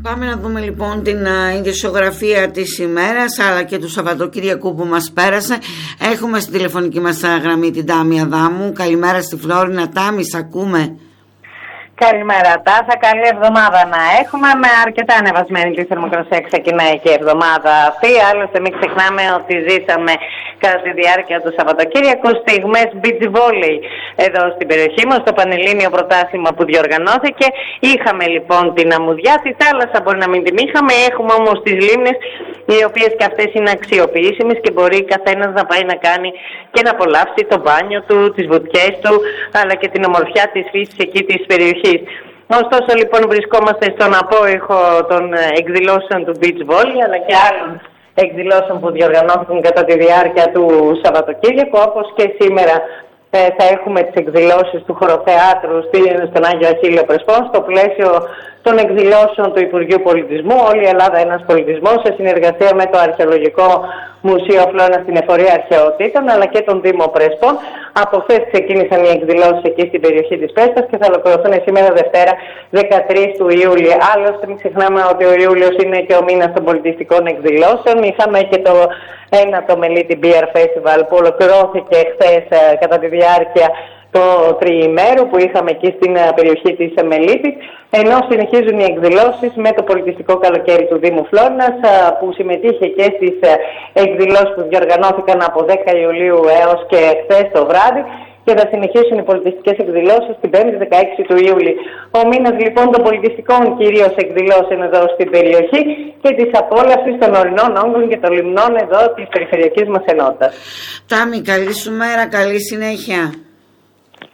Πάμε να δούμε λοιπόν την ειδησιογραφία της ημέρας αλλά και του Σαββατοκύριακου που μας πέρασε. Έχουμε στη τηλεφωνική μας γραμμή την Τάμη Αδάμου. Καλημέρα στη Φλόρινα. Τάμη, σ' ακούμε? Καλημέρα Τάσα, καλή εβδομάδα να έχουμε. Με αρκετά ανεβασμένη τη θερμοκρασία ξεκινάει και η εβδομάδα αυτή. Άλλωστε μην ξεχνάμε ότι ζήσαμε κατά τη διάρκεια του Σαββατοκύριακου στιγμές beach volley εδώ στην περιοχή μας, το Πανελλήνιο Πρωτάθλημα που διοργανώθηκε. Είχαμε λοιπόν την αμμουδιά, τη θάλασσα μπορεί να μην την είχαμε, έχουμε όμως τις λίμνες οι οποίες και αυτές είναι αξιοποιήσιμες και μπορεί καθένας να πάει να κάνει και να απολαύσει το μπάνιο του, τις βουτιές του, αλλά και την ομορφιά της φύσης εκεί της περιοχής. Ωστόσο λοιπόν βρισκόμαστε στον απόϊχο των εκδηλώσεων του beach volley αλλά και άλλων εκδηλώσεων που διοργανώθηκαν κατά τη διάρκεια του Σαββατοκύριακου, όπως και σήμερα θα έχουμε τις εκδηλώσεις του χωροθεάτρου στον Άγιο Αχίλλειο Πρεσπών στο πλαίσιο των εκδηλώσεων του Υπουργείου Πολιτισμού. Όλη η Ελλάδα ένας πολιτισμός, σε συνεργασία με το Αρχαιολογικό Μουσείο Φλόρινα στην Εφορία Αρχαιοτήτων αλλά και τον Δήμο Πρεσπών. Από χθες ξεκίνησαν οι εκδηλώσεις εκεί στην περιοχή της Πέστας και θα ολοκληρωθούν σήμερα Δευτέρα 13 του Ιούλη. Άλλωστε μην ξεχνάμε ότι ο Ιούλιος είναι και ο μήνας των πολιτιστικών εκδηλώσεων. Είχαμε και το ένατο Μελίτη Beer Festival που ολοκληρώθηκε χθες κατά τη διάρκεια το τριημέρου που είχαμε εκεί στην περιοχή της Μελίτης, ενώ συνεχίζουν οι εκδηλώσεις με το πολιτιστικό καλοκαίρι του Δήμου Φλόρινας που συμμετείχε και στις εκδηλώσεις που διοργανώθηκαν από 10 Ιουλίου έως και χθες το βράδυ και θα συνεχίσουν οι πολιτιστικές εκδηλώσεις την 5η 16 του Ιούλη. Ο μήνας λοιπόν των πολιτιστικών κυρίως εκδηλώσεων εδώ στην περιοχή και της απόλαυσης των ορεινών όγκων και των λιμνών εδώ της περιφερειακής μας ενότητας. Τάμη, καλή σου μέρα, καλή συνέχεια.